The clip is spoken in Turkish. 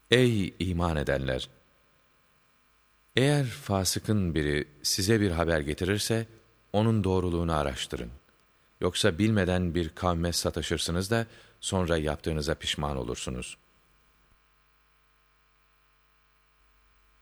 Ey iman edenler! Eğer fasıkın biri size bir haber getirirse, onun doğruluğunu araştırın. Yoksa bilmeden bir kavme sataşırsınız da, sonra yaptığınıza pişman olursunuz.